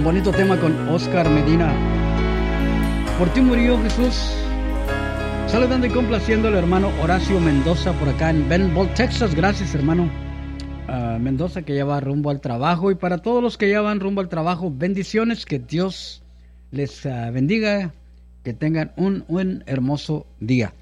Un bonito tema con Oscar Medina. Por ti murió Jesús. Saludando y complaciendo al hermano Horacio Mendoza por acá en Benbolt, Texas. Gracias, hermano Mendoza, que ya va rumbo al trabajo. Y para todos los que ya van rumbo al trabajo, bendiciones. Que Dios les bendiga. Que tengan un hermoso día.